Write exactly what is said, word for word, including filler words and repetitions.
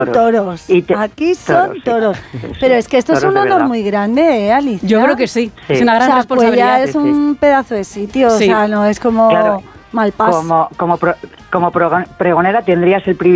toros. Te, Aquí son toros. toros. Sí. Pero es que esto toros es un honor verdad. muy grande, ¿eh, Alicia? Yo creo que sí. Sí. Es una gran o sea, responsabilidad. Pues ya es un pedazo de sitio, Sí. o sea, no es como Claro. Malpás. Como, como, pro, como pregonera tendrías el privilegio